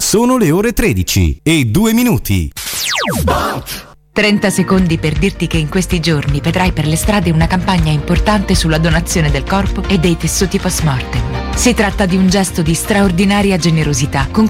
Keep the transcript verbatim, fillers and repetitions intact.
Sono le ore tredici e due minuti. trenta secondi per dirti che in questi giorni vedrai per le strade una campagna importante sulla donazione del corpo e dei tessuti post mortem. Si tratta di un gesto di straordinaria generosità con